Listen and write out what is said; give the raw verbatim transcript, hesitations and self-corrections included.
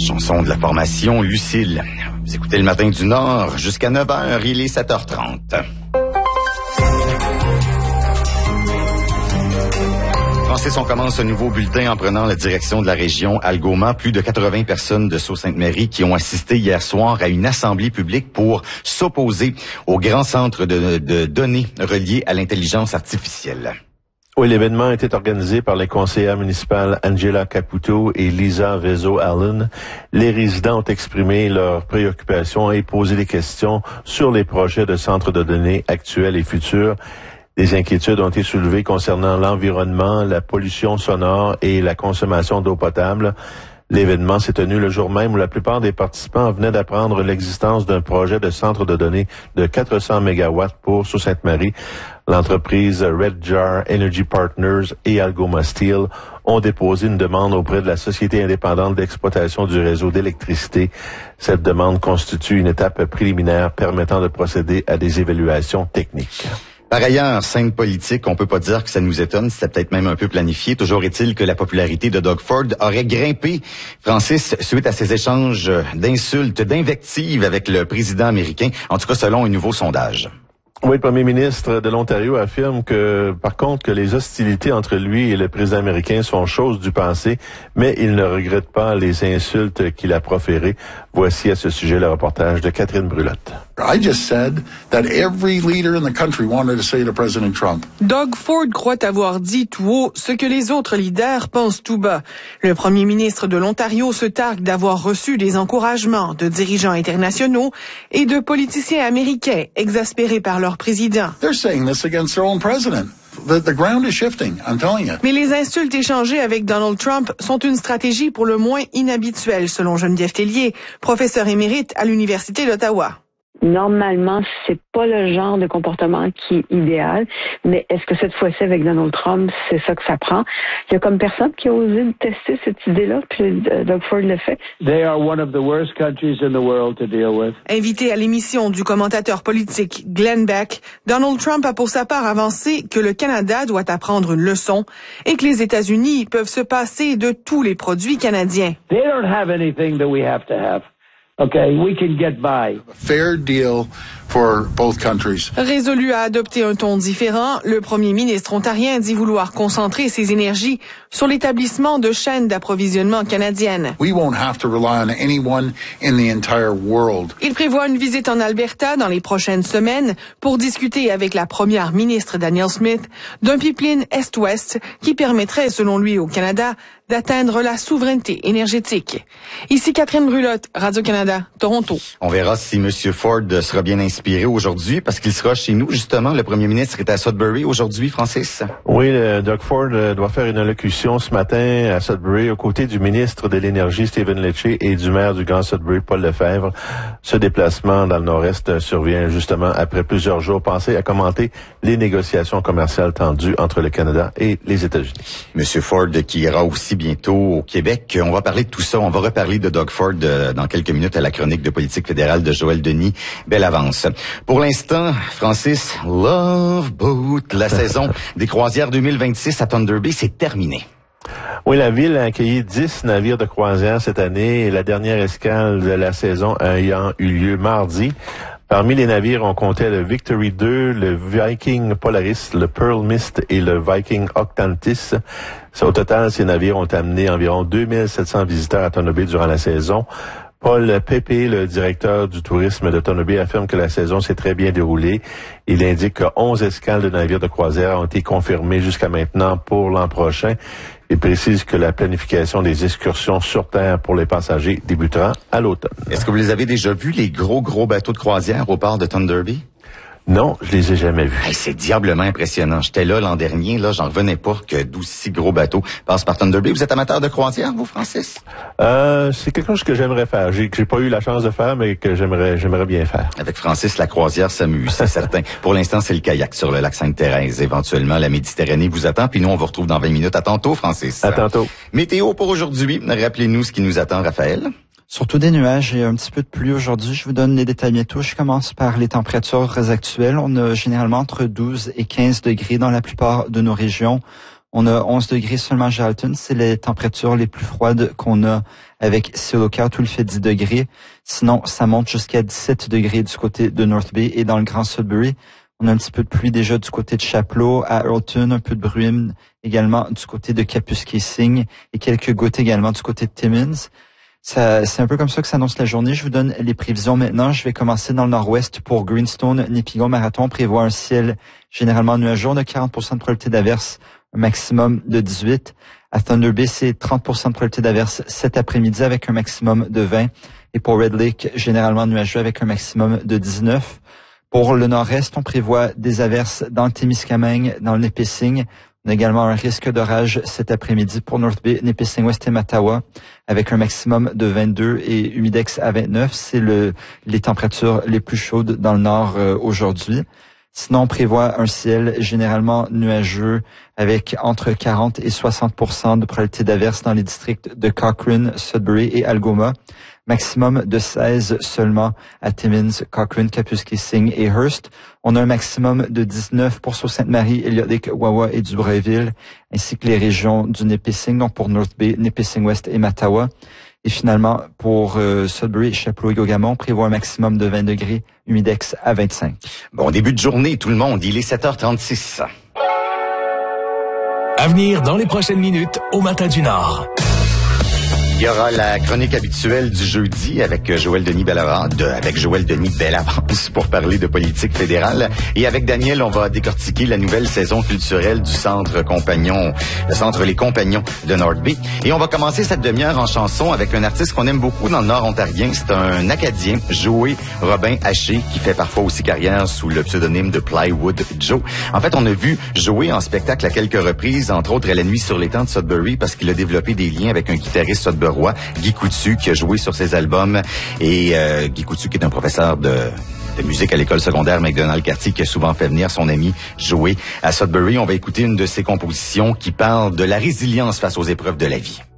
Chanson de la formation Lucille. Vous écoutez le Matin du Nord jusqu'à neuf heures, il est sept heures trente. Francis, on commence un nouveau bulletin en prenant la direction de la région Algoma. Plus de quatre-vingts personnes de Sault-Sainte-Marie qui ont assisté hier soir à une assemblée publique pour s'opposer au grand centre de, de données relié à l'intelligence artificielle. Oui, l'événement était organisé par les conseillères municipales Angela Caputo et Lisa Vezo-Allen. Les résidents ont exprimé leurs préoccupations et posé des questions sur les projets de centres de données actuels et futurs. Des inquiétudes ont été soulevées concernant l'environnement, la pollution sonore et la consommation d'eau potable. L'événement s'est tenu le jour même où la plupart des participants venaient d'apprendre l'existence d'un projet de centre de données de quatre cents mégawatts pour Sault-Sainte-Marie. L'entreprise Red Jar Energy Partners et Algoma Steel ont déposé une demande auprès de la Société indépendante d'exploitation du réseau d'électricité. Cette demande constitue une étape préliminaire permettant de procéder à des évaluations techniques. Par ailleurs, scène politique, on peut pas dire que ça nous étonne, c'était peut-être même un peu planifié. Toujours est-il que la popularité de Doug Ford aurait grimpé, Francis, suite à ses échanges d'insultes, d'invectives avec le président américain, en tout cas selon un nouveau sondage. Oui, le premier ministre de l'Ontario affirme que, par contre, que les hostilités entre lui et le président américain sont choses du passé, mais il ne regrette pas les insultes qu'il a proférées. Voici à ce sujet le reportage de Catherine Brulotte. I just said that every leader in the country wanted to say to President Trump. Doug Ford croit avoir dit tout haut ce que les autres leaders pensent tout bas. Le premier ministre de l'Ontario se targue d'avoir reçu des encouragements de dirigeants internationaux et de politiciens américains exaspérés par leur président. They're saying this against their own president. The, the ground is shifting, I'm telling you. Mais les insultes échangées avec Donald Trump sont une stratégie pour le moins inhabituelle, selon Geneviève Tellier, professeure émérite à l'Université d'Ottawa. Normalement, c'est pas le genre de comportement qui est idéal, mais est-ce que cette fois-ci avec Donald Trump, c'est ça que ça prend? Il y a comme personne qui a osé tester cette idée-là, puis Doug Ford le fait. They are one of the worst countries in the world to deal with. Invité à l'émission du commentateur politique Glenn Beck, Donald Trump a pour sa part avancé que le Canada doit apprendre une leçon et que les États-Unis peuvent se passer de tous les produits canadiens. They don't have anything that we have to have. Okay, we can get by. Fair deal for both countries. Résolu à adopter un ton différent, le premier ministre ontarien dit vouloir concentrer ses énergies sur l'établissement de chaînes d'approvisionnement canadiennes. We won't have to rely on anyone in the entire world. Il prévoit une visite en Alberta dans les prochaines semaines pour discuter avec la première ministre Danielle Smith d'un pipeline Est-Ouest qui permettrait, selon lui, au Canada, d'atteindre la souveraineté énergétique. Ici Catherine Brulotte, Radio-Canada, Toronto. On verra si M. Ford sera bien inspiré aujourd'hui, parce qu'il sera chez nous, justement. Le premier ministre est à Sudbury aujourd'hui, Francis. Oui, le Doug Ford doit faire une allocution ce matin à Sudbury aux côtés du ministre de l'Énergie, Stephen Lecce, et du maire du Grand Sudbury, Paul Lefebvre. Ce déplacement dans le nord-est survient justement après plusieurs jours passés à commenter les négociations commerciales tendues entre le Canada et les États-Unis. M. Ford qui ira aussi bientôt au Québec. On va parler de tout ça. On va reparler de Doug Ford euh, dans quelques minutes à la chronique de politique fédérale de Joël Denis. Belle avance. Pour l'instant, Francis, Love Boat, la saison des croisières deux mille vingt-six à Thunder Bay, c'est terminé. Oui, la ville a accueilli dix navires de croisière cette année et la dernière escale de la saison ayant eu lieu mardi. Parmi les navires, on comptait le Victory deux, le Viking Polaris, le Pearl Mist et le Viking Octantis. Au total, ces navires ont amené environ deux mille sept cents visiteurs à Thunder Bay durant la saison. Paul Pépé, le directeur du tourisme de Thunder Bay, affirme que la saison s'est très bien déroulée. Il indique que onze escales de navires de croisière ont été confirmées jusqu'à maintenant pour l'an prochain. Il précise que la planification des excursions sur Terre pour les passagers débutera à l'automne. Est-ce que vous les avez déjà vus, les gros, gros bateaux de croisière au port de Thunder Bay? Non, je les ai jamais vus. Hey, c'est diablement impressionnant. J'étais là l'an dernier, là, j'en revenais pas que d'aussi gros bateaux passent par Thunder Bay. Vous êtes amateur de croisière, vous, Francis? Euh, c'est quelque chose que j'aimerais faire. J'ai, j'ai pas eu la chance de faire, mais que j'aimerais, j'aimerais bien faire. Avec Francis, la croisière s'amuse, c'est certain. Pour l'instant, c'est le kayak sur le lac Sainte-Thérèse. Éventuellement, la Méditerranée vous attend. Puis nous, on vous retrouve dans vingt minutes. À tantôt, Francis. À tantôt. Météo pour aujourd'hui. Rappelez-nous ce qui nous attend, Raphaël. Surtout des nuages et un petit peu de pluie aujourd'hui. Je vous donne les détails bientôt. Je commence par les températures actuelles. On a généralement entre douze et quinze degrés dans la plupart de nos régions. On a onze degrés seulement à Geraldton. C'est les températures les plus froides qu'on a avec Siloca, où il fait dix degrés. Sinon, ça monte jusqu'à dix-sept degrés du côté de North Bay et dans le Grand Sudbury. On a un petit peu de pluie déjà du côté de Chapleau, à Earlton, un peu de bruine également du côté de Kapuskasing et quelques gouttes également du côté de Timmins. Ça, c'est un peu comme ça que s'annonce la journée. Je vous donne les prévisions maintenant. Je vais commencer dans le nord-ouest pour Greenstone, Nipigon, Marathon. On prévoit un ciel généralement nuageux. On a quarante pour cent de probabilité d'averse, un maximum de dix-huit. À Thunder Bay, c'est trente pour cent de probabilité d'averse cet après-midi avec un maximum de vingt. Et pour Red Lake, généralement nuageux avec un maximum de dix-neuf. Pour le nord-est, on prévoit des averses dans le Témiscamingue, dans le Nipissing. On a également un risque d'orage cet après-midi pour North Bay, Nipissing-Ouest et Mattawa, avec un maximum de vingt-deux et humidex à vingt-neuf. C'est le les températures les plus chaudes dans le nord euh, aujourd'hui. Sinon, on prévoit un ciel généralement nuageux avec entre quarante et soixante pour cent de probabilité d'averse dans les districts de Cochrane, Sudbury et Algoma. Maximum de seize seulement à Timmins, Cochrane, Kapuskasing et Hearst. On a un maximum de dix-neuf pour Sault-Sainte-Marie, Elliott Lake, Wawa et Dubreuilville, ainsi que les régions du Nipissing, donc pour North Bay, Nipissing-Ouest et Mattawa. Et finalement, pour euh, Sudbury, Chapleau et Gaugamont, on prévoit un maximum de vingt degrés, humidex à vingt-cinq. Bon début de journée, tout le monde. Il est sept heures trente-six. À venir dans les prochaines minutes au Matin du Nord. Il y aura la chronique habituelle du jeudi avec Joël Denis Bellavance, de, avec Joël Denis Bellavance pour parler de politique fédérale. Et avec Daniel, on va décortiquer la nouvelle saison culturelle du Centre Compagnon, le Centre Les Compagnons de North Bay. Et on va commencer cette demi-heure en chanson avec un artiste qu'on aime beaucoup dans le Nord ontarien. C'est un Acadien, Joey Robin Haché, qui fait parfois aussi carrière sous le pseudonyme de Plywood Joe. En fait, on a vu Joey en spectacle à quelques reprises, entre autres à la Nuit sur l'étang de Sudbury, parce qu'il a développé des liens avec un guitariste Sudbury, Guy Coutu, qui a joué sur ses albums, et euh, Guy Coutu qui est un professeur de, de musique à l'école secondaire McDonald-Cartier, qui a souvent fait venir son ami jouer à Sudbury. On va écouter une de ses compositions qui parle de la résilience face aux épreuves de la vie.